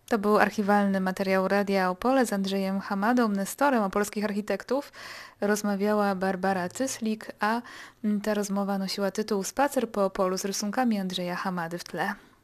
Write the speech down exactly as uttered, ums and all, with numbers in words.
To był archiwalny materiał Radia Opole z Andrzejem Hamadą, nestorem opolskich architektów. Rozmawiała Barbara Cyslik, a ta rozmowa nosiła tytuł Spacer po Opolu z rysunkami Andrzeja Hamady w tle.